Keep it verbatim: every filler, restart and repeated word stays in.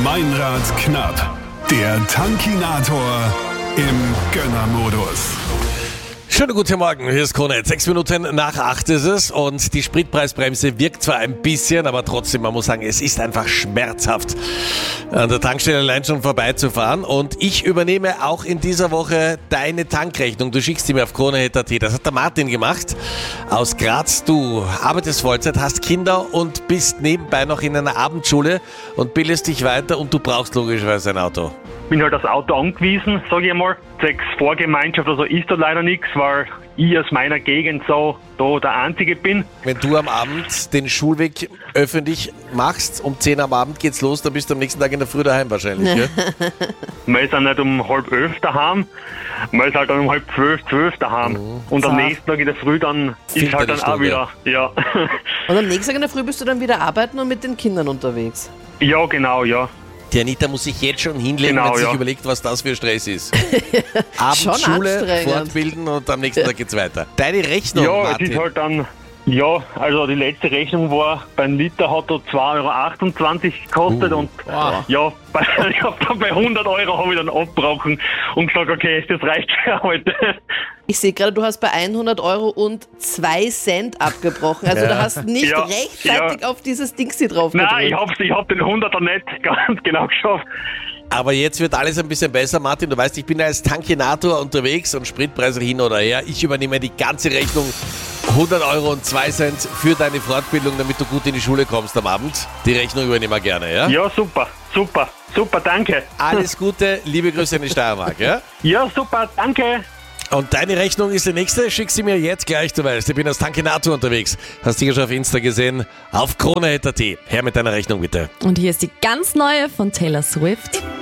Meinrad knapp. Der Tankinator im Gönnermodus. Schönen guten Morgen, hier ist Krone. Sechs Minuten nach acht ist es und die Spritpreisbremse wirkt zwar ein bisschen, aber trotzdem, man muss sagen, es ist einfach schmerzhaft, an der Tankstelle allein schon vorbeizufahren. Und ich übernehme auch in dieser Woche deine Tankrechnung. Du schickst sie mir auf krone punkt at. Das hat der Martin gemacht aus Graz. Du arbeitest Vollzeit, hast Kinder und bist nebenbei noch in einer Abendschule und bildest dich weiter und du brauchst logischerweise ein Auto. Bin halt das Auto angewiesen, sage ich einmal. Sechs Vorgemeinschaft, also ist da leider nichts, weil ich aus meiner Gegend so da der Einzige bin. Wenn du am Abend den Schulweg öffentlich machst, um zehn am Abend geht's los, dann bist du am nächsten Tag in der Früh daheim wahrscheinlich, gell? Man ist dann nicht um halb elf daheim, man ist halt dann um halb zwölf, zwölf daheim. Mhm. Und am nächsten Tag in der Früh dann ist halt dann auch wieder, ja. Und am nächsten Tag in der Früh bist du dann wieder arbeiten und mit den Kindern unterwegs? Ja, genau, ja. Die Anita muss sich jetzt schon hinlegen, Genau, wenn sie ja. sich überlegt, was das für Stress ist. Schon Abendschule, anstrengend. fortbilden und am nächsten Tag geht's weiter. Deine Rechnung, Ja, Martin. es ist halt dann, ja, also die letzte Rechnung war, beim Liter hat er zwei Euro achtundzwanzig gekostet Uh, und wow. ja, bei, ich hab dann bei hundert Euro habe ich dann abgebrochen und gesagt, okay, das reicht für heute. Ich sehe gerade, du hast bei hundert Euro und zwei Cent abgebrochen. Also Ja. du hast nicht Ja, rechtzeitig ja. auf dieses Ding hier drauf gedrückt. Nein, ich hab's, ich hab den hunderter nicht ganz genau geschafft. Aber jetzt wird alles ein bisschen besser, Martin. Du weißt, ich bin als Tankinator unterwegs und Spritpreise hin oder her. Ich übernehme die ganze Rechnung, hundert Euro und zwei Cent für deine Fortbildung, damit du gut in die Schule kommst am Abend. Die Rechnung übernehmen wir gerne, ja? Ja, super, super, super, danke. Alles Gute, liebe Grüße in die Steiermark, ja? Ja, super, danke. Und deine Rechnung ist die nächste, schick sie mir jetzt gleich, du weißt, ich bin als Tankinator unterwegs. Hast dich ja schon auf Insta gesehen, auf krone punkt at. Her mit deiner Rechnung bitte. Und hier ist die ganz neue von Taylor Swift.